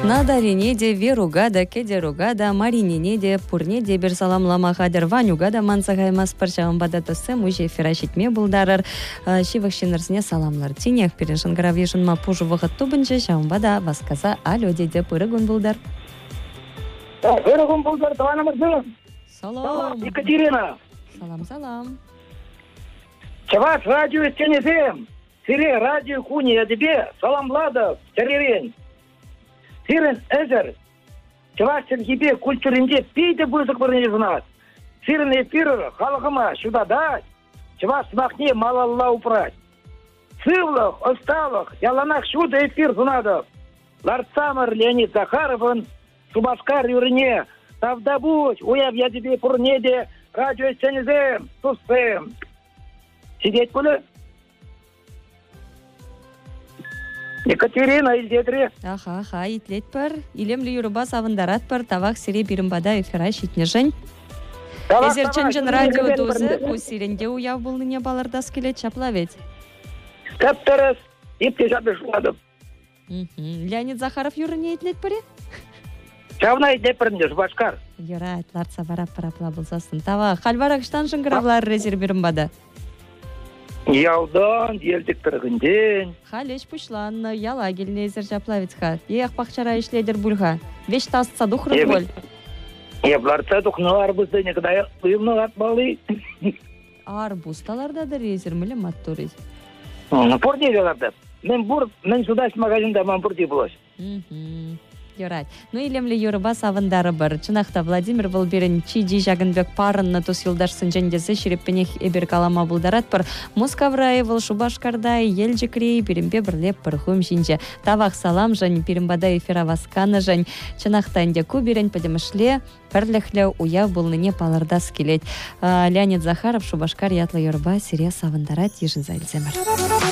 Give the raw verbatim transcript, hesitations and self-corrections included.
Надарине де веругада, кедеругада, маринине де пурне де бір саламлама қадыр ванюгада мансағаймас паршағын бадатысы мұже ферашитме бұлдарыр. Шивақшынырсіне саламлар. Тинех перешін гравешін ма пужу вғыт тубыншы шағын бада васказа алё деде пырығын бұлдар. Пырығын бұлдар, таванымызды. Салам. Екатерина. Салам, салам. Чаваш радио стенезем. Сире радио куни я тебе саламладов, терерень. Сирен эзер. Чавашын тебе культурінде пейді бұзық біріне знат. Сирен эфир халқыма шуда да. Чаваш махне малалла упрать. Сывлых, осталых, яланах шуда эфир знадов. Ларцамар Леонид Захаровын, Субашкар юрне. Тавдабуч, уяв я тебе пурнеде радио стенезем, тустем. Сидеть кулы? Екатерина, илдетре. Аха, аха, итлет пар. Илемлі юруба савындарат пар. Тавақ сире бірімбада эфира шитне жын. Эзер чынжын радио дозы көсерінде уяв болныне балардас келет чаплавет. Каптарас, ипте жабы жуладым. Леонид Захаров юрыне итлет паре? Чавна итлет парынде Жубашкар. Юра, атларца барап парапла болсасын. Тавақ, халварақштан жыңғыравлар резер бірімбада. Яудан, елдік тұрғынден. Халеш пушлан, яла келіне езір жаплавитха. Ех пақчара ішледер бұлға. Веш тасца дұқырын бол. Ебларца дұқны арбызды некідай ұйымны атбалы. Арбусталарда да резер мүлі маттурыз. Пұрде веларды. Мен бұр, мен судаш магазинда мен пұрде бұлаш. Юрать. Ну илемлі юрыба савындары бір. Чынақта Владимир Волберін чиди жагынбек парынны тус юлдашсын жендесі шереппенех эбер калама бұлдарат бір. Мускаврай, Волшубашкардай, елжікрей, бірімбе бірлеп бір хүм жинже. Тавақ салам жын, бірімбада эфира васканы жын. Чынақта инде күберін падемішле, бірліхлі уяв бұлныне палардас келет. Леонид Захаров, Шубашкар, ятлы юрыба, сире савындарат ежін зайлземір.